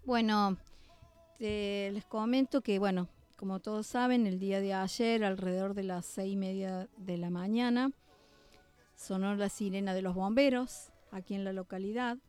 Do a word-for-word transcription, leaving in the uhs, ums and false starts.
Bueno, te- les comento que, bueno, como todos saben, el día de ayer, alrededor de las seis y media de la mañana, sonó la sirena de los bomberos aquí en la localidad.